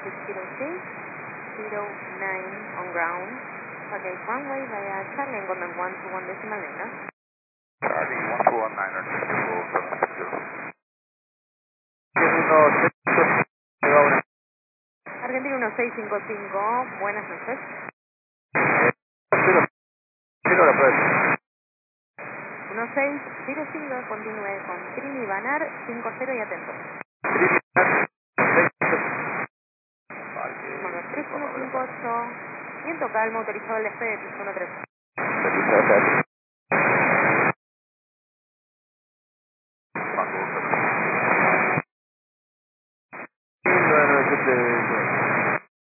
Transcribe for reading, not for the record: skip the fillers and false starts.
60609 on ground. Okay, runway via Charlie and Golden 121 decimal lane, ¿no? Charlie 1219, Argentina 1655, buenas noches. 1605, continúe con Trini Banar, 50 y atento. Bueno, 3158, viento calmo, autorizado el despegue, 13.